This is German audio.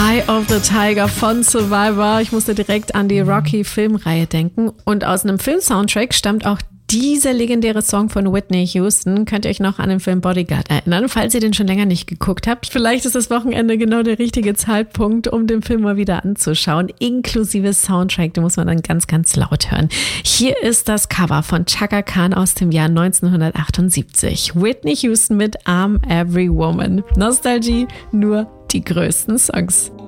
Eye of the Tiger von Survivor. Ich musste direkt an die Rocky-Filmreihe denken. Und aus einem Film-Soundtrack stammt auch dieser legendäre Song von Whitney Houston. Könnt ihr euch noch an den Film Bodyguard erinnern, falls ihr den schon länger nicht geguckt habt? Vielleicht ist das Wochenende genau der richtige Zeitpunkt, um den Film mal wieder anzuschauen. Inklusive Soundtrack, den muss man dann ganz, ganz laut hören. Hier ist das Cover von Chaka Khan aus dem Jahr 1978. Whitney Houston mit I'm Every Woman. Nostalgie, nur die größten Songs.